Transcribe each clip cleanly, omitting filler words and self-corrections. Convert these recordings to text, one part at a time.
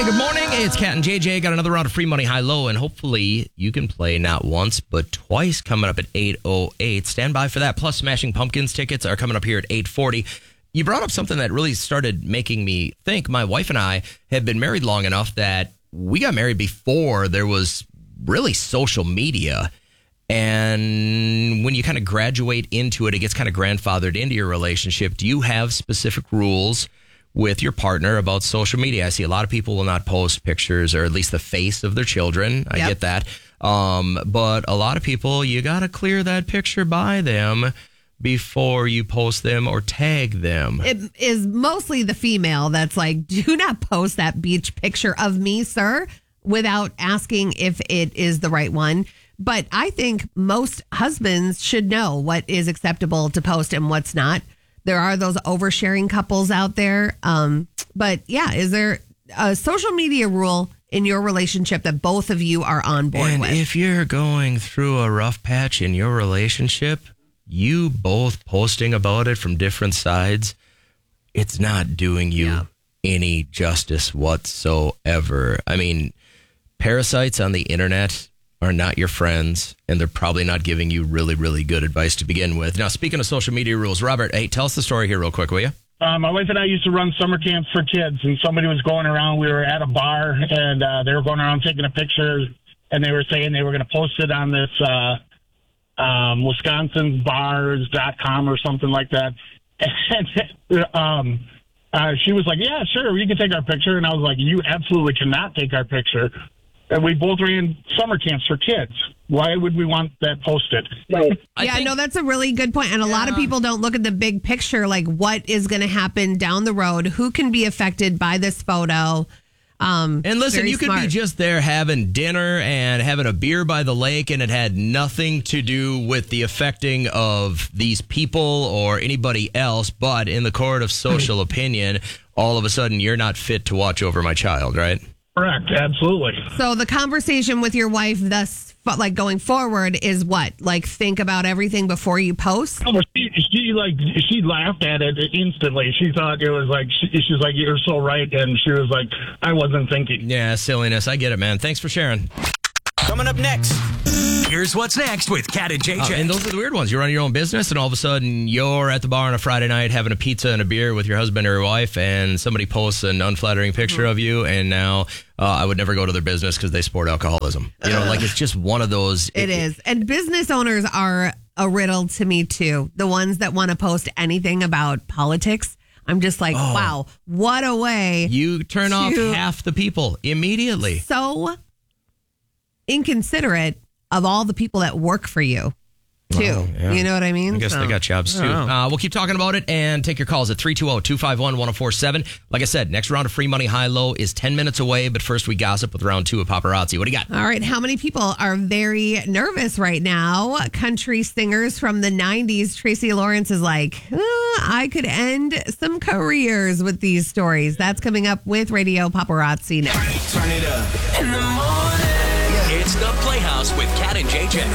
Hey, good morning. It's Kat and JJ. Got another round of free money high-low, and hopefully you can play not once, but twice coming up at 8:08. Stand by for that. Plus, Smashing Pumpkins tickets are coming up here at 8:40. You brought up something that really started making me think. My wife and I have been married long enough that we got married before there was really social media. And when you kind of graduate into it, it gets kind of grandfathered into your relationship. Do you have specific rules with your partner about social media? I see a lot of people will not post pictures or at least the face of their children. I get that. But a lot of people, you got to clear that picture by them before you post them or tag them. It is mostly the female that's like, do not post that beach picture of me, sir, without asking if it is the right one. But I think most husbands should know what is acceptable to post and what's not. There are those oversharing couples out there. But yeah, is there a social media rule in your relationship that both of you are on board with? And if you're going through a rough patch in your relationship, you both posting about it from different sides, it's not doing you any justice whatsoever. I mean, parasites on the internet are not your friends, and they're probably not giving you really, really good advice to begin with. Now, speaking of social media rules, Robert, hey, tell us the story here real quick, will you? My wife and I used to run summer camps for kids, and somebody was going around. We were at a bar, and they were going around taking a picture, and they were saying they were going to post it on this WisconsinBars.com or something like that. And she was like, yeah, sure, you can take our picture. And I was like, you absolutely cannot take our picture. And we both ran summer camps for kids. Why would we want that posted? No, that's a really good point. And a lot of people don't look at the big picture, like what is going to happen down the road, who can be affected by this photo. And listen, you could be just there having dinner and having a beer by the lake, and it had nothing to do with the affecting of these people or anybody else. But in the court of social opinion, all of a sudden you're not fit to watch over my child, right? Correct, absolutely. So the conversation with your wife thus, like going forward, is what? Like think about everything before you post? Oh, she laughed at it instantly. She thought it was like, she's like, you're so right. And she was like, I wasn't thinking. Yeah, silliness. I get it, man. Thanks for sharing. Coming up next, here's what's next with Kat and JJ. And those are the weird ones. You run your own business, and all of a sudden you're at the bar on a Friday night having a pizza and a beer with your husband or your wife, and somebody posts an unflattering picture of you, and now I would never go to their business because they sport alcoholism. You know, like it's just one of those. It is. And business owners are a riddle to me, too. The ones that want to post anything about politics. I'm just like, wow, what a way. You turn off half the people immediately. So inconsiderate of all the people that work for you, too. Wow, yeah. You know what I mean? I guess they got jobs, too. We'll keep talking about it and take your calls at 320-251-1047. Like I said, next round of free money high-low is 10 minutes away, but first we gossip with round 2 of Paparazzi. What do you got? All right, how many people are very nervous right now? Country singers from the 90s. Tracy Lawrence is like, I could end some careers with these stories. That's coming up with Radio Paparazzi next. Turn it up in the morning. It's the Playhouse with Kat and JJ.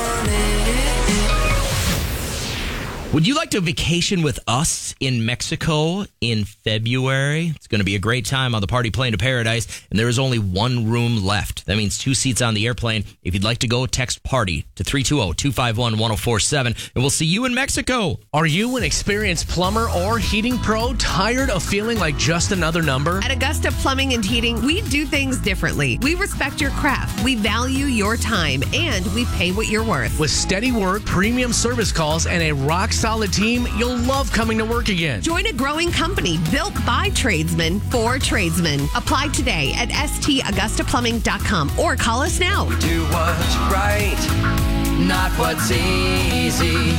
Would you like to vacation with us in Mexico in February? It's going to be a great time on the Party Plane to Paradise, and there is only one room left. That means 2 seats on the airplane. If you'd like to go, text PARTY to 320-251-1047, and we'll see you in Mexico. Are you an experienced plumber or heating pro tired of feeling like just another number? At Augusta Plumbing and Heating, we do things differently. We respect your craft, we value your time, and we pay what you're worth. With steady work, premium service calls, and a rock-solid team, you'll love coming to work again. Join a growing company built by tradesmen for tradesmen. Apply today at stAugustaPlumbing.com or call us now. We do what's right, not what's easy.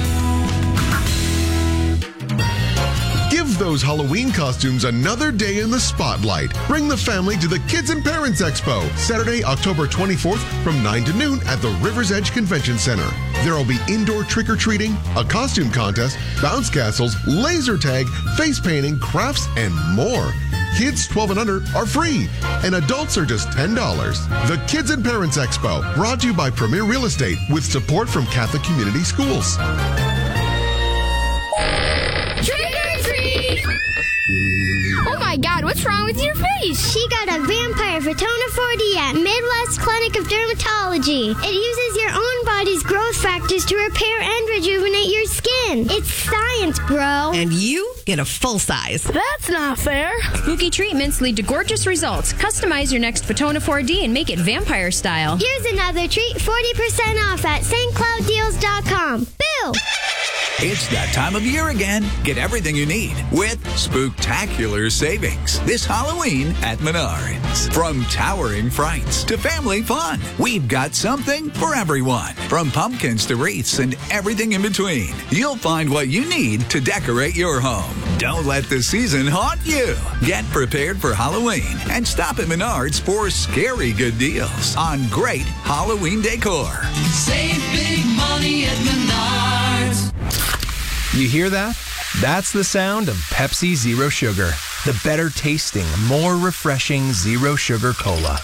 Give those Halloween costumes another day in the spotlight. Bring the family to the Kids and Parents Expo, Saturday, October 24th from 9 to noon at the River's Edge Convention Center. There will be indoor trick-or-treating, a costume contest, bounce castles, laser tag, face painting, crafts, and more. Kids 12 and under are free, and adults are just $10. The Kids and Parents Expo, brought to you by Premier Real Estate with support from Catholic Community Schools. Trick or treat! Oh my God, What's wrong with your face? She got a Vampire Vertona 4D at Midwest Clinic of Dermatology. It uses your own body's growth factors to repair and rejuvenate your skin. It's science, bro. And you get a full size. That's not fair. Spooky treatments lead to gorgeous results. Customize your next Vertona 4D and make it vampire style. Here's another treat, 40% off at stclouddeals.com. Boo! It's that time of year again. Get everything you need with spooktacular savings this Halloween at Menards. From towering frights to family fun, we've got something for everyone. From pumpkins to wreaths and everything in between, you'll find what you need to decorate your home. Don't let the season haunt you. Get prepared for Halloween and stop at Menards for scary good deals on great Halloween decor. Save big money at Menards. You hear that? That's the sound of Pepsi Zero Sugar, the better tasting, more refreshing zero sugar cola.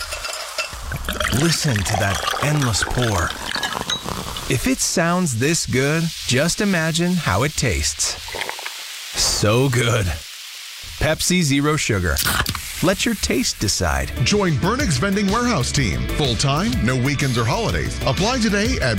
Listen to that endless pour. If it sounds this good, just imagine how it tastes. So good. Pepsi Zero Sugar. Let your taste decide. Join Burnix Vending Warehouse Team. Full-time, no weekends or holidays. Apply today at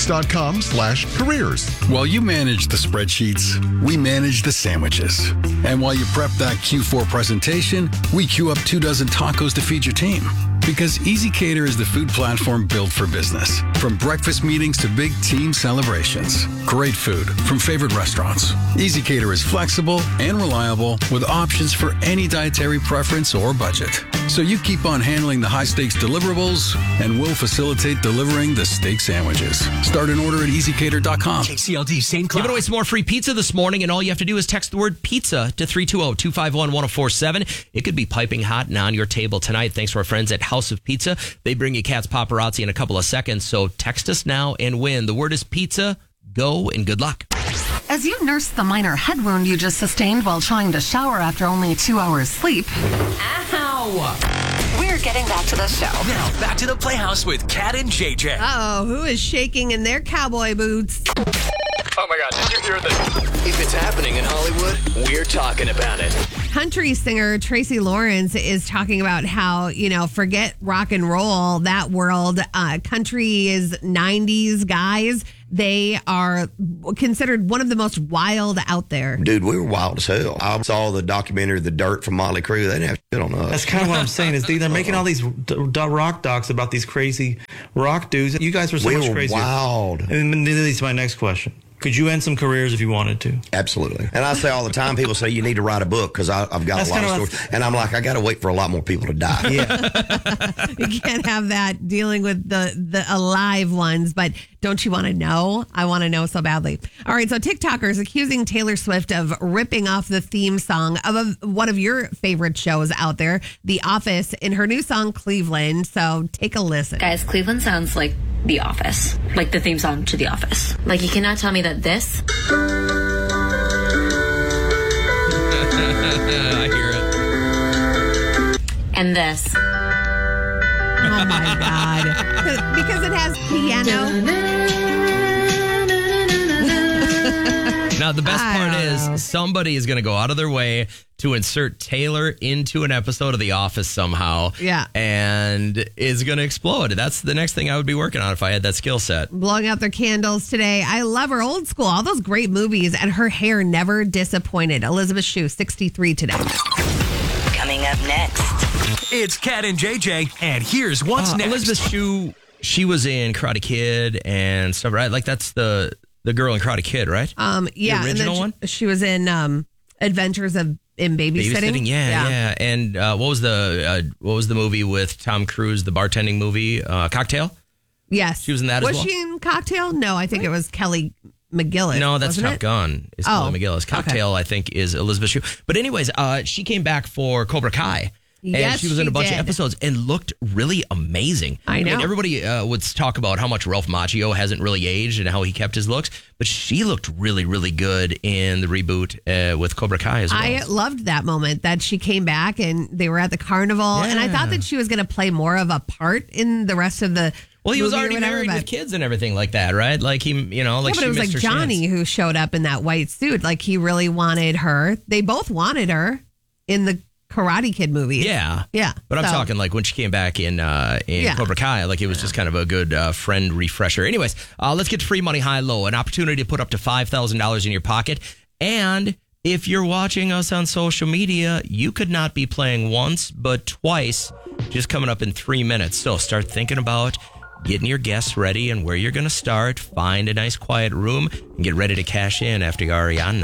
burnix.com/careers. While you manage the spreadsheets, we manage the sandwiches. And while you prep that Q4 presentation, we queue up 24 tacos to feed your team. Because EasyCater is the food platform built for business. From breakfast meetings to big team celebrations. Great food from favorite restaurants. EasyCater is flexible and reliable with options for any dietary preference or budget. So you keep on handling the high-stakes deliverables, and we'll facilitate delivering the steak sandwiches. Start an order at easycater.com. KCLD St. Cloud. Giving away some more free pizza this morning, and all you have to do is text the word pizza to 320-251-1047. It could be piping hot and on your table tonight. Thanks to our friends at House of Pizza. They bring you Cat's Paparazzi in a couple of seconds, so text us now and win. The word is pizza. Go and good luck. As you nurse the minor head wound you just sustained while trying to shower after only 2 hours sleep. Ow! We're getting back to the show. Now, back to the Playhouse with Kat and JJ. Uh-oh, who is shaking in their cowboy boots? Oh my God, did you hear this? If it's happening in Hollywood, we're talking about it. Country singer Tracy Lawrence is talking about how, forget rock and roll, that world. Country is 90s guys. They are considered one of the most wild out there. Dude, we were wild as hell. I saw the documentary The Dirt from Motley Crue. They didn't have shit on us. That's kind of what I'm saying is they're making all these rock docs about these crazy rock dudes. You guys were so much crazier. Wild. And this is my next question. Could you end some careers if you wanted to? Absolutely. And I say all the time, people say you need to write a book because I've got a lot of stories. And I'm like, I got to wait for a lot more people to die. Yeah. You can't have that dealing with the alive ones, but don't you want to know? I want to know so badly. All right, so TikTokers accusing Taylor Swift of ripping off the theme song of one of your favorite shows out there, The Office, in her new song, Cleveland. So take a listen. Guys, Cleveland sounds like The Office, like the theme song to The Office. Like, you cannot tell me that this... I hear it. And this. Oh my God. Because it has piano. Now, the best part is somebody is going to go out of their way to insert Taylor into an episode of The Office somehow. Yeah. And is going to explode. That's the next thing I would be working on if I had that skill set. Blowing out their candles today. I love her old school, all those great movies, and her hair never disappointed. Elizabeth Shue, 63 today. Coming up next, it's Kat and JJ, and here's what's next. Elizabeth Shue, she was in Karate Kid and stuff, right? Like, that's the girl in Karate Kid, right? Yeah. The original one? She was in Adventures in Babysitting. Yeah. And what was the movie with Tom Cruise, the bartending movie, Cocktail? Yes. She was in that as well? Was she in Cocktail? No, I think it was Kelly McGillis. No, that's Top Gun. It's Kelly McGillis. Cocktail, I think, is Elizabeth Shue. But anyways, she came back for Cobra Kai. Yes, and she was in a bunch of episodes and looked really amazing. I know. mean, everybody would talk about how much Ralph Macchio hasn't really aged and how he kept his looks, but she looked really, really good in the reboot with Cobra Kai as well. I loved that moment that she came back and they were at the carnival, and I thought that she was going to play more of a part in the rest of the. Well, he was already married with kids and everything like that, right? Like he, like but it was like Johnny who showed up in that white suit. Like he really wanted her. They both wanted her in the Karate Kid movies. Yeah. Yeah. But I'm So- talking like when she came back in Yeah. Cobra Kai, like it was just kind of a good friend refresher. Anyways, let's get to free money high-low, an opportunity to put up to $5,000 in your pocket. And if you're watching us on social media, you could not be playing once, but twice, just coming up in 3 minutes. So start thinking about getting your guests ready and where you're going to start. Find a nice quiet room and get ready to cash in after Ariana.